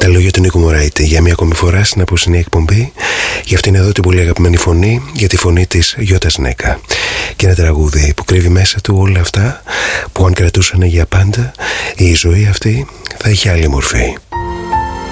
Τα λόγια του Νίκου Μωράητη για μια ακόμη φορά στην απόψινή εκπομπή, για αυτήν εδώ την πολύ αγαπημένη φωνή, για τη φωνή της Γιώτα Νέκα. Και ένα τραγούδι που κρύβει μέσα του όλα αυτά που αν κρατούσαν για πάντα, η ζωή αυτή θα είχε άλλη μορφή.